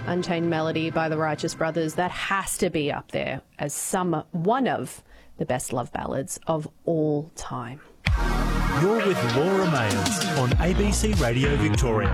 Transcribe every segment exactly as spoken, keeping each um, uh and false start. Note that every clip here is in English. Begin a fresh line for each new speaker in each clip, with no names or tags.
Unchained Melody by the Righteous Brothers. That has to be up there as some one of the best love ballads of all time.
You're with Laura Mayers on A B C Radio Victoria.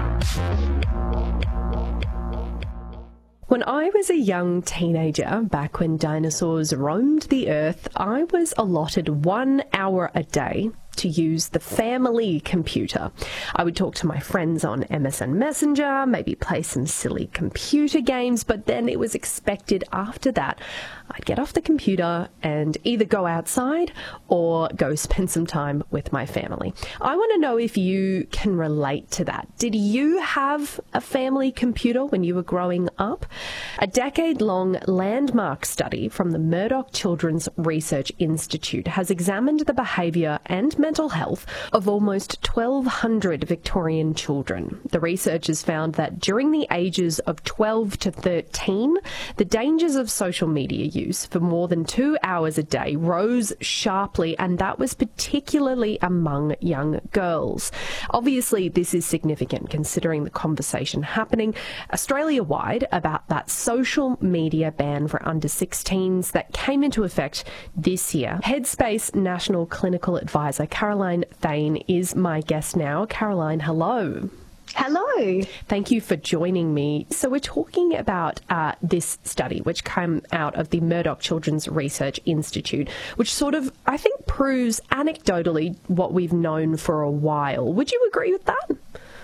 When I was a young teenager, back when dinosaurs roamed the earth, I was allotted one hour a day to use the family computer. I would talk to my friends on M S N Messenger, maybe play some silly computer games, but then it was expected after that I'd get off the computer and either go outside or go spend some time with my family. I want to know if you can relate to that. Did you have a family computer when you were growing up? A decade-long landmark study from the Murdoch Children's Research Institute has examined the behaviour and mental health of almost twelve hundred Victorian children. The researchers found that during the ages of twelve to thirteen, the dangers of social media use for more than two hours a day rose sharply, and that was particularly among young girls. Obviously, this is significant considering the conversation happening Australia-wide about that social media ban for under sixteens that came into effect this year. Headspace National Clinical Advisor Caroline Thane is my guest now. Caroline, hello.
Hello.
Thank you for joining me. So we're talking about uh, this study which came out of the Murdoch Children's Research Institute, which sort of, I think, proves anecdotally what we've known for a while. Would you agree with that?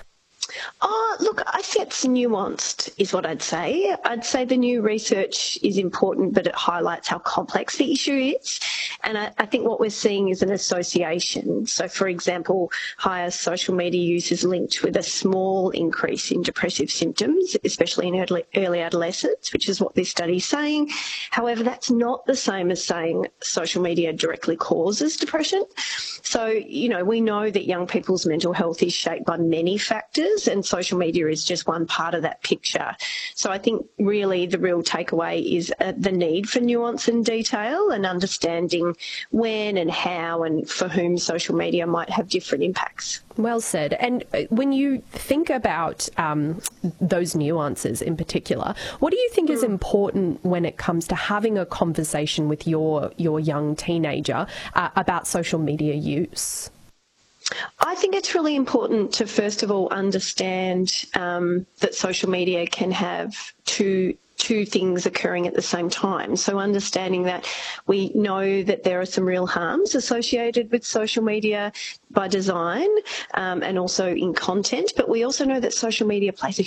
Oh, look, I think it's nuanced is what I'd say. I'd say the new research is important, but it highlights how complex the issue is. And I, I think what we're seeing is an association. So, for example, higher social media use is linked with a small increase in depressive symptoms, especially in early, early adolescence, which is what this study is saying. However, that's not the same as saying social media directly causes depression. So, you know, we know that young people's mental health is shaped by many factors, and social media is just one part of that picture. So I think really the real takeaway is uh, the need for nuance and detail and understanding when and how and for whom social media might have different impacts.
Well said. And when you think about um, those nuances in particular, what do you think mm. is important when it comes to having a conversation with your, your young teenager uh, about social media use?
I think it's really important to, first of all, understand um, that social media can have two two things occurring at the same time. So understanding that we know that there are some real harms associated with social media by design um, and also in content, but we also know that social media plays a